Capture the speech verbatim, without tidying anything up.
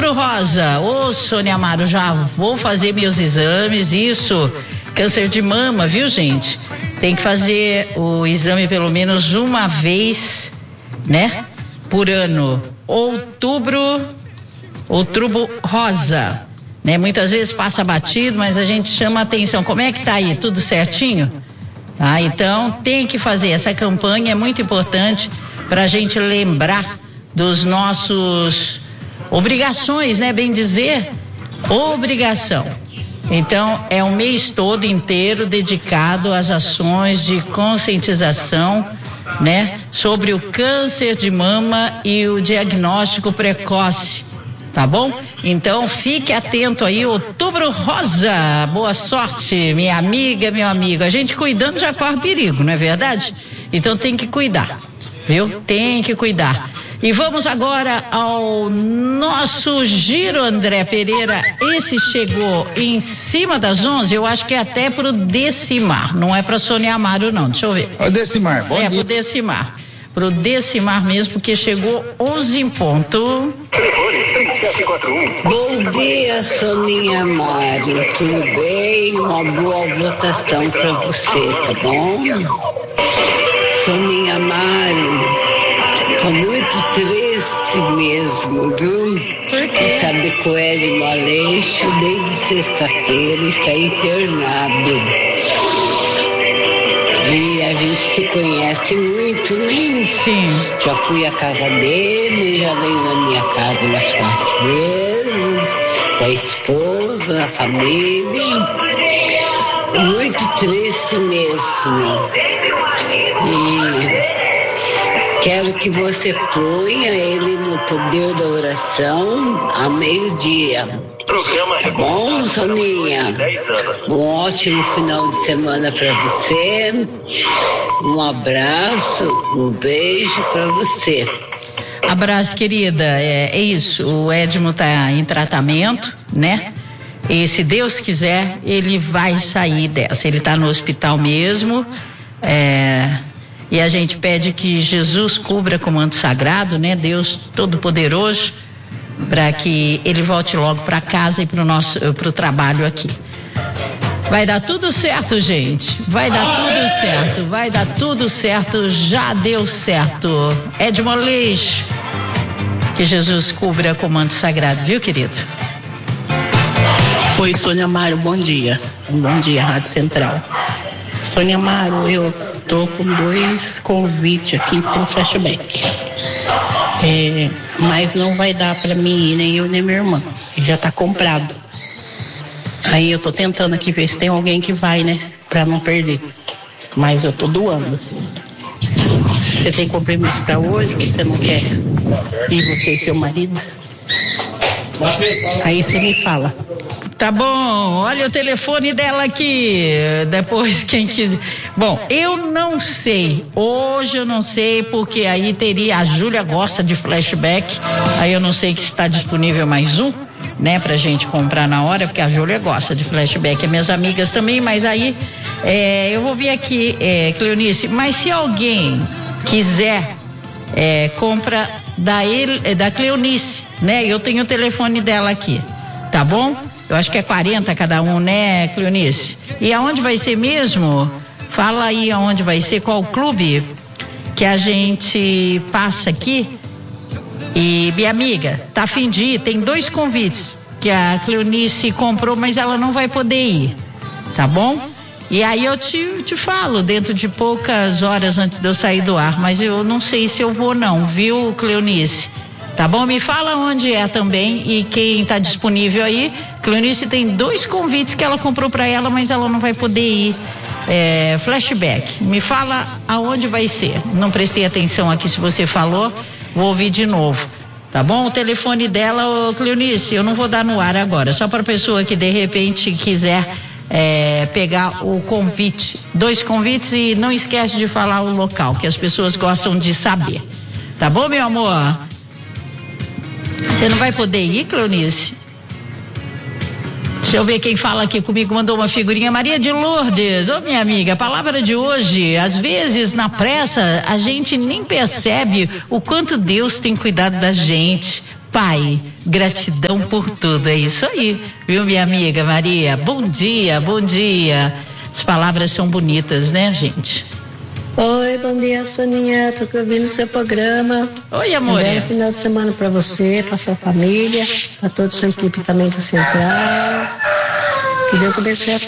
Outubro Rosa. Ô, Sônia Amaro, já vou fazer meus exames, isso, câncer de mama, viu, gente? Tem que fazer o exame pelo menos uma vez, né? Por ano. Outubro, Outubro Rosa, né? Muitas vezes passa batido, mas a gente chama a atenção. Como é que tá aí? Tudo certinho? Ah, então tem que fazer. Essa campanha é muito importante para a gente lembrar dos nossos obrigações, né? Bem dizer, obrigação. Então, é um mês todo inteiro dedicado às ações de conscientização, né? Sobre o câncer de mama e o diagnóstico precoce, tá bom? Então, fique atento aí, Outubro Rosa. Boa sorte, minha amiga, meu amigo. A gente cuidando já corre perigo, não é verdade? Então, tem que cuidar, viu? Tem que cuidar. E vamos agora ao nosso giro, André Pereira. Esse chegou em cima das onze, eu acho que é até pro Decimar, não é pra Sônia Amaro não, deixa eu ver. O Decimar, bom É, dia. pro Decimar. Pro Decimar mesmo, porque chegou onze em ponto. Bom dia, Soninha Amaro, tudo bem? Uma boa votação pra você, tá bom? Soninha Amaro, tô muito triste mesmo, viu? E sabe que o Edmo Aleixo, desde sexta-feira, está internado. E a gente se conhece muito, né? Sim. Já fui à casa dele, já veio na minha casa umas quatro vezes, com a esposa, a família. Muito triste mesmo. E quero que você ponha ele no poder da oração a meio-dia. Tá bom, Soninha? Um ótimo final de semana para você. Um abraço, um beijo para você. Abraço, querida. É, é isso. O Edmo tá em tratamento, né? E se Deus quiser, ele vai sair dessa. Ele tá no hospital mesmo. É, e a gente pede que Jesus cubra com o manto sagrado, né? Deus Todo-Poderoso, para que ele volte logo para casa e para o nosso, para o trabalho aqui. Vai dar tudo certo, gente. Vai dar tudo certo. Vai dar tudo certo. Já deu certo. Edmo Aleixo, que Jesus cubra com o manto sagrado, viu, querido? Oi, Sônia Amaro, bom dia. Bom dia, Rádio Central. Sônia Amaro, eu tô com dois convites aqui pro flashback. É, mas não vai dar para mim ir, nem eu nem minha irmã. Já tá comprado. Aí eu tô tentando aqui ver se tem alguém que vai, né? Pra não perder. Mas eu tô doando. Você tem compromisso pra hoje? Você não quer ir, você e seu marido? Aí você me fala. Tá bom, olha o telefone dela aqui, depois quem quiser. Bom, eu não sei, hoje eu não sei, porque aí teria, a Júlia gosta de flashback, aí eu não sei que está disponível mais um, né, pra gente comprar na hora, porque a Júlia gosta de flashback, as minhas amigas também, mas aí é, eu vou vir aqui, é, Cleonice, mas se alguém quiser, é, compra da, ele, da Cleonice, né, eu tenho o telefone dela aqui, tá bom? Eu acho que é quarenta cada um, né, Cleonice? E aonde vai ser mesmo? Fala aí aonde vai ser, qual clube que a gente passa aqui. E, minha amiga, tá a fim de ir? Tem dois convites que a Cleonice comprou, mas ela não vai poder ir, tá bom? E aí eu te, te falo, dentro de poucas horas antes de eu sair do ar, mas eu não sei se eu vou não, viu, Cleonice? Tá bom? Me fala onde é também e quem tá disponível aí. Cleonice tem dois convites que ela comprou para ela, mas ela não vai poder ir. É, flashback. Me fala aonde vai ser. Não prestei atenção aqui se você falou. Vou ouvir de novo. Tá bom? O telefone dela, ô Cleonice, eu não vou dar no ar agora. Só para pessoa que de repente quiser é, pegar o convite. Dois convites e não esquece de falar o local, que as pessoas gostam de saber. Tá bom, meu amor? Você não vai poder ir, Cleonice? Deixa eu ver quem fala aqui comigo, mandou uma figurinha. Maria de Lourdes, ô minha amiga, a palavra de hoje, às vezes na pressa a gente nem percebe o quanto Deus tem cuidado da gente. Pai, Gratidão por tudo, é isso aí, viu, minha amiga Maria? Bom dia, bom dia. As palavras são bonitas, né, gente? Oi, bom dia, Soninha. Tô ouvindo o seu programa. Oi, amor. Um belo final de semana para você, para sua família, para toda a sua equipe também da Central. Que Deus abençoe a